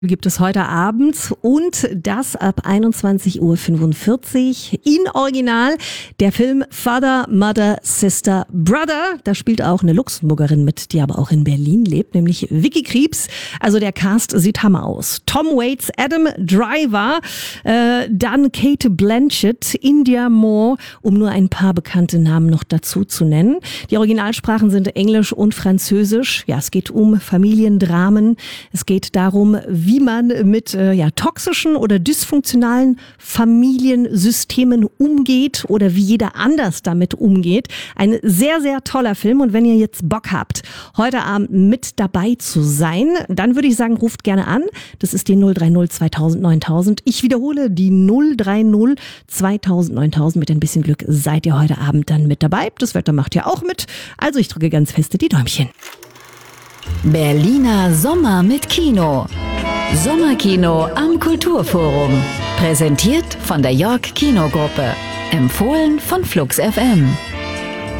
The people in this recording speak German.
Gibt es heute Abend und das ab 21:45 Uhr in Original. Der Film Father, Mother, Sister, Brother. Da spielt auch eine Luxemburgerin mit, die aber auch in Berlin lebt, nämlich Vicky Krieps. Also der Cast sieht Hammer aus. Tom Waits, Adam Driver, dann Kate Blanchett, India Moore, um nur ein paar bekannte Namen noch dazu zu nennen. Die Originalsprachen sind Englisch und Französisch. Ja, es geht um Familiendramen. Es geht darum, wie man mit toxischen oder dysfunktionalen Familiensystemen umgeht oder wie jeder anders damit umgeht. Ein sehr, sehr toller Film. Und wenn ihr jetzt Bock habt, heute Abend mit dabei zu sein, dann würde ich sagen, ruft gerne an. Das ist die 030 2000 9000. Ich wiederhole die 030 2000 9000. Mit ein bisschen Glück seid ihr heute Abend dann mit dabei. Das Wetter macht ja auch mit. Also ich drücke ganz feste die Däumchen. Berliner Sommer mit Kino. Sommerkino am Kulturforum. Präsentiert von der York Kinogruppe. Empfohlen von Flux FM.